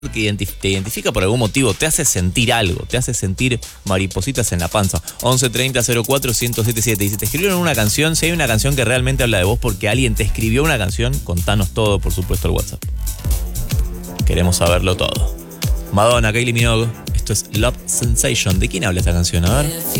que te identifica por algún motivo, te hace sentir algo, te hace sentir maripositas en la panza. 1130-04-1077. Y si te escribieron una canción, si hay una canción que realmente habla de vos porque alguien te escribió una canción, contanos todo, por supuesto, al WhatsApp. Queremos saberlo todo. Madonna, Kylie Minogue, esto es Love Sensation. ¿De quién habla esta canción? A ver.